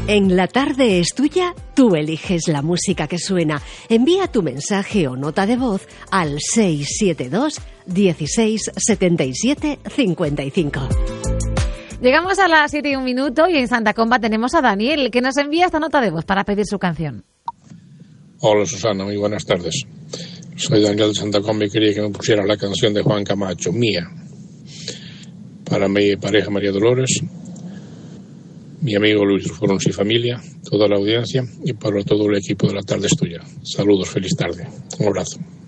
En La Tarde es Tuya, tú eliges la música que suena. Envía tu mensaje o nota de voz al 672 16 77 55. Llegamos a las 7:01 y en Santa Comba tenemos a Daniel, que nos envía esta nota de voz para pedir su canción. Hola Susana, muy buenas tardes. Soy Daniel de Santa Comba y quería que me pusiera la canción de Juan Camacho, Mía. Para mi pareja María Dolores, mi amigo Luis Forons y familia, toda la audiencia y para todo el equipo de La Tarde es Tuya. Saludos, feliz tarde. Un abrazo.